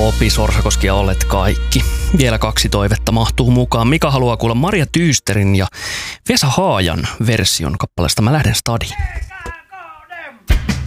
Opi Sorsakoski ja Olet kaikki. Vielä 2 toivetta mahtuu mukaan. Mika haluaa kuulla Marja Tyysterin ja Vesa Haajan version kappaleesta Mä lähden stadiin.